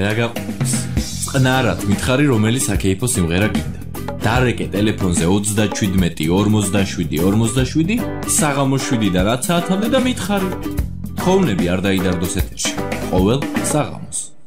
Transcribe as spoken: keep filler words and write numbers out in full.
რა გაყვეს? წყნარად მითხარი, რომელი საკეიფო სიმღერა გინდა. დარეკე ტელეფონზე ოცდაშვიდმეტი ორმოცდაშვიდი ორმოცდაშვიდი საღამოს შვიდი და რაც საათამდე და მითხარი. თხოვნები არ დაიდარდოს ეთერში. ყოველ საღამოს.